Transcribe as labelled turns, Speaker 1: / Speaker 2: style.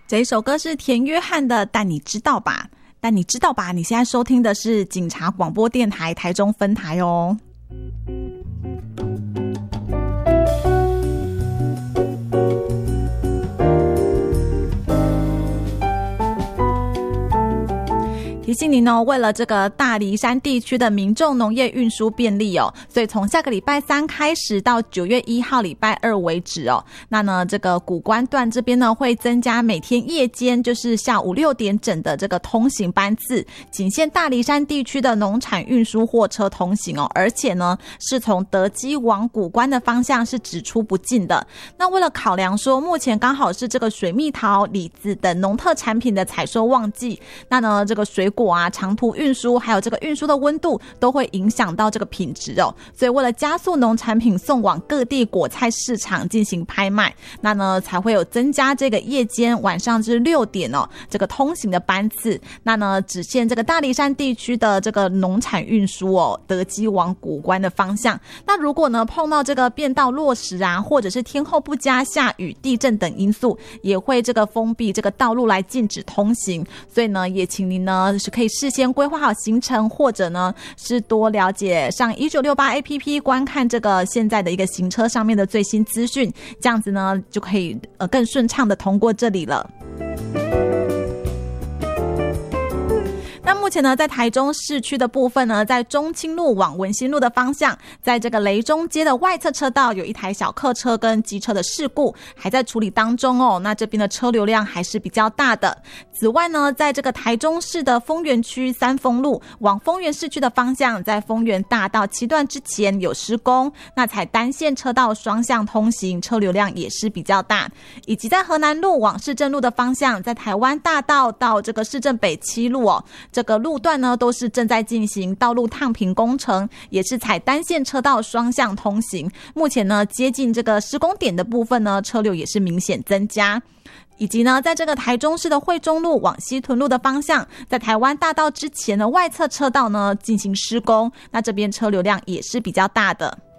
Speaker 1: 这一首歌是田约翰的《但你知道吧》，但你知道吧？你现在收听的是警察广播电台台中分台哦。提醒您哦，为了这个大梨山地区的民众农业运输便利哦，所以从下个礼拜3开始到9月1号礼拜2为止哦，那呢这个谷关段这边呢会增加每天夜间就是下午6点整的这个通行班次，仅限大梨山地区的农产运输货车通行哦，而且呢是从德基往谷关的方向是只出不进的。那为了考量说目前刚好是这个水蜜桃、李子等农特产品的采收旺季，那呢这个水果啊长途运输还有这个运输的温度都会影响到这个品质哦，所以为了加速农产品送往各地果菜市场进行拍卖，那呢才会有增加这个夜间晚上至6点哦这个通行的班次，那呢只限这个大梨山地区的这个农产运输哦，德基往谷关的方向。那如果呢碰到这个变道落石啊，或者是天候不佳、下雨、地震等因素，也会这个封闭这个道路来禁止通行，所以呢也请您呢是可以事先规划好行程，或者呢是多了解上1968 APP 观看这个现在的一个行车上面的最新资讯，这样子呢就可以更顺畅的通过这里了。那目前呢在台中市区的部分呢，在中清路往文心路的方向，在这个雷中街的外侧车道有一台小客车跟机车的事故还在处理当中哦，那这边的车流量还是比较大的。此外呢在这个台中市的丰原区三丰路往丰原市区的方向，在丰原大道7段之前有施工，那采单线车道双向通行，车流量也是比较大。以及在河南路往市政路的方向，在台湾大道到这个市政北7路哦，这个路段呢都是正在进行道路烫平工程，也是采单线车道双向通行。目前呢接近这个施工点的部分呢，车流也是明显增加。以及呢在这个台中市的惠中路往西屯路的方向，在台湾大道之前的外侧车道呢进行施工，那这边车流量也是比较大的。